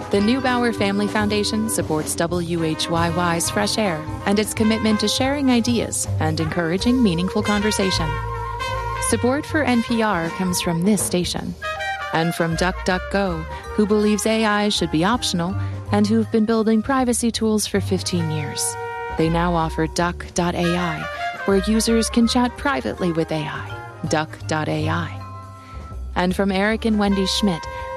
The Neubauer Family Foundation supports WHYY's Fresh Air and its commitment to sharing ideas and encouraging meaningful conversation. Support for NPR comes from this station and from DuckDuckGo, who believes AI should be optional and who've been building privacy tools for 15 years. They now offer Duck.ai, where users can chat privately with AI. Duck.ai. And from Eric and Wendy Schmidt,